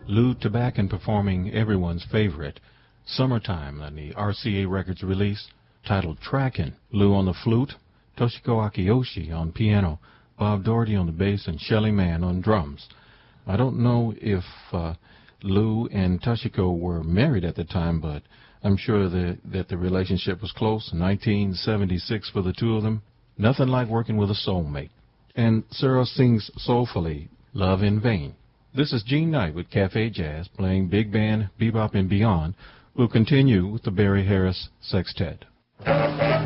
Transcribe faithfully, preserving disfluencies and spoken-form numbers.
Lou Tabakin performing everyone's favorite, Summertime, on the R C A Records release titled Trackin'. Lou on the flute, Toshiko Akiyoshi on piano, Bob Doherty on the bass, and Shelly Manne on drums. I don't know if uh, Lou and Toshiko were married at the time, but I'm sure that, that the relationship was close. nineteen seventy-six for the two of them. Nothing like working with a soulmate. And Sarah sings soulfully, Love in Vain. This is Gene Knight with Cafe Jazz, playing big band, bebop, and beyond. We'll continue with the Barry Harris Sextet.